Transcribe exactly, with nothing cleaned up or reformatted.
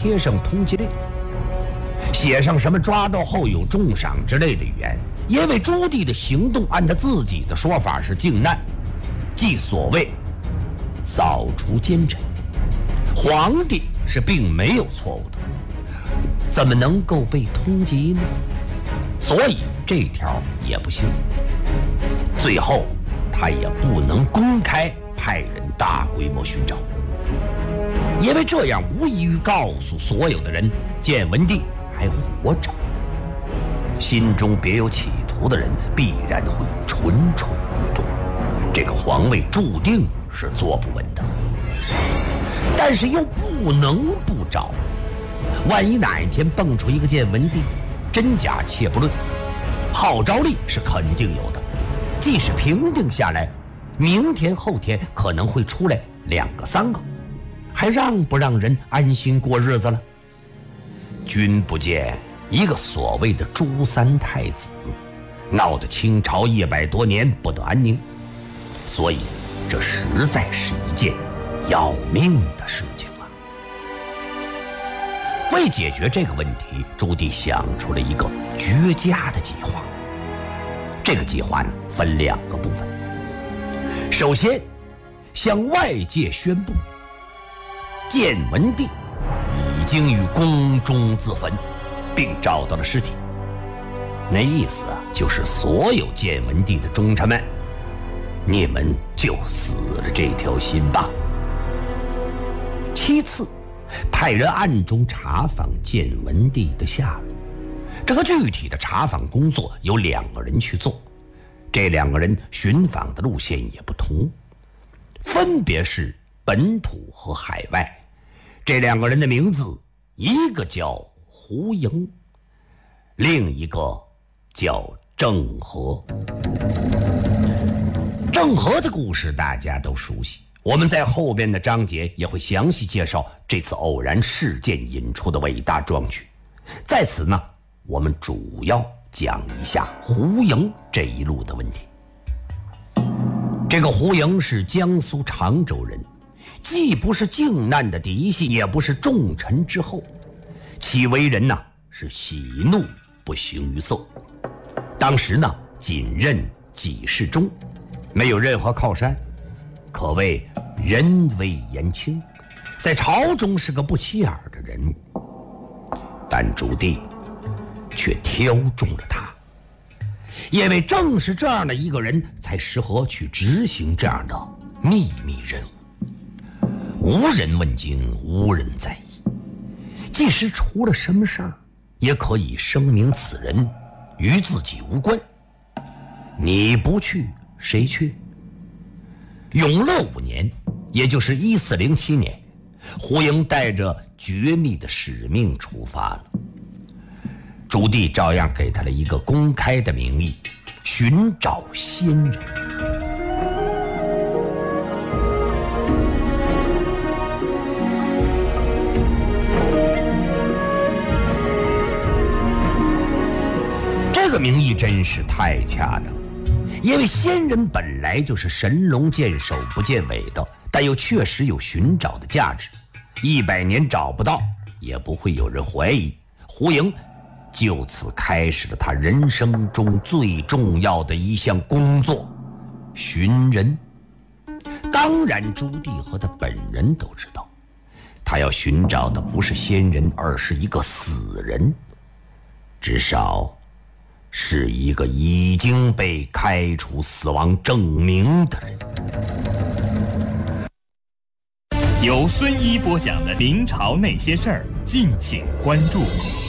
贴上通缉令，写上什么抓到后有重赏之类的语言。因为朱棣的行动按他自己的说法是靖难，即所谓扫除奸臣，皇帝是并没有错误的，怎么能够被通缉呢？所以这条也不行。最后他也不能公开派人大规模寻找，因为这样无异于告诉所有的人建文帝还活着，心中别有企图的人必然会蠢蠢欲动，这个皇位注定是坐不稳的。但是又不能不找，万一哪一天蹦出一个建文帝，真假切不论，号召力是肯定有的。即使平定下来，明天后天可能会出来两个三个，还让不让人安心过日子了？君不见一个所谓的朱三太子，闹得清朝一百多年不得安宁，所以这实在是一件要命的事情啊！为解决这个问题，朱棣想出了一个绝佳的计划。这个计划呢，分两个部分。首先，向外界宣布，建文帝已经于宫中自焚，并找到了尸体。那意思啊，就是所有建文帝的忠臣们，你们就死了这条心吧。其次，派人暗中查访建文帝的下落。这个具体的查访工作由两个人去做，这两个人寻访的路线也不同，分别是本土和海外。这两个人的名字，一个叫胡莹，另一个叫郑和。郑和的故事大家都熟悉，我们在后边的章节也会详细介绍这次偶然事件引出的伟大壮举。在此呢，我们主要讲一下胡莹这一路的问题。这个胡莹是江苏常州人，既不是靖难的嫡系，也不是重臣之后，其为人呢是喜怒不形于色。当时呢仅任给事中，没有任何靠山，可谓人微言轻，在朝中是个不起眼的人物。但朱棣却挑中了他，因为正是这样的一个人才适合去执行这样的秘密任务，无人问津，无人在意，即使出了什么事儿，也可以声明此人与自己无关。你不去，谁去？永乐五年，也就是一四零七年，胡莹带着绝密的使命出发了。朱棣照样给他了一个公开的名义，寻找仙人。这个名义真是太恰当了，因为仙人本来就是神龙见首不见尾的，但又确实有寻找的价值，一百年找不到也不会有人怀疑。胡莹就此开始了他人生中最重要的一项工作——寻人。当然朱棣和他本人都知道，他要寻找的不是仙人，而是一个死人，至少是一个已经被开除死亡证明的人。 由孙一播讲的明朝那些事儿，敬请关注。